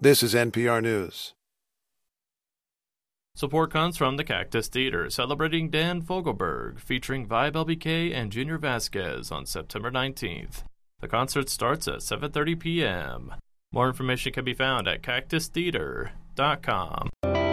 This is NPR News. Support comes from the Cactus Theater, celebrating Dan Fogelberg, featuring Vibe LBK and Junior Vasquez on September 19th. The concert starts at 7:30 p.m. More information can be found at cactustheater.com.